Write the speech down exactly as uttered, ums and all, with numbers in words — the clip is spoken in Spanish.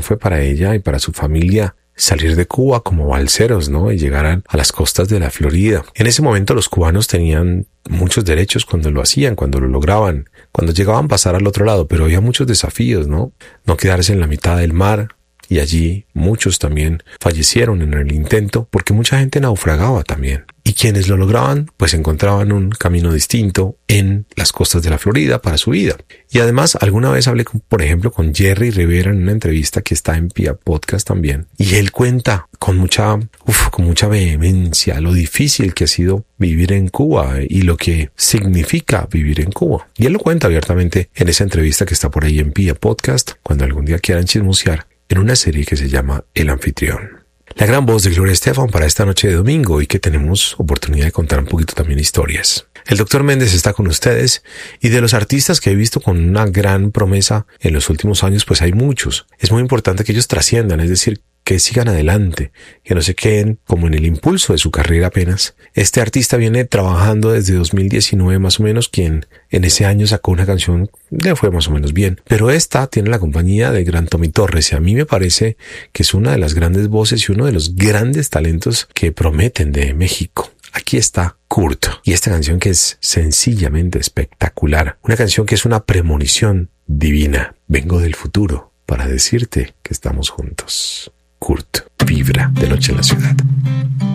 fue para ella y para su familia salir de Cuba como balseros, ¿no? Y llegaran a las costas de la Florida. En ese momento los cubanos tenían muchos derechos cuando lo hacían, cuando lo lograban, cuando llegaban a pasar al otro lado, pero había muchos desafíos, ¿no? No quedarse en la mitad del mar. Y allí muchos también fallecieron en el intento porque mucha gente naufragaba también. Y quienes lo lograban, pues encontraban un camino distinto en las costas de la Florida para su vida. Y además, alguna vez hablé, con, por ejemplo, con Jerry Rivera en una entrevista que está en Pia Podcast también. Y él cuenta con mucha, uf, con mucha vehemencia lo difícil que ha sido vivir en Cuba y lo que significa vivir en Cuba. Y él lo cuenta abiertamente en esa entrevista que está por ahí en Pia Podcast, cuando algún día quieran chismosear, en una serie que se llama El Anfitrión. La gran voz de Gloria Estefan para esta noche de domingo y que tenemos oportunidad de contar un poquito también historias. El doctor Méndez está con ustedes y de los artistas que he visto con una gran promesa en los últimos años, pues hay muchos. Es muy importante que ellos trasciendan, es decir, que sigan adelante, que no se queden como en el impulso de su carrera apenas. Este artista viene trabajando desde dos mil diecinueve más o menos, quien en ese año sacó una canción, le fue más o menos bien. Pero esta tiene la compañía de gran Tommy Torres y a mí me parece que es una de las grandes voces y uno de los grandes talentos que prometen de México. Aquí está Kurt y esta canción que es sencillamente espectacular. Una canción que es una premonición divina. Vengo del futuro para decirte que estamos juntos. Kurt, Vibra, de Noche en la Ciudad.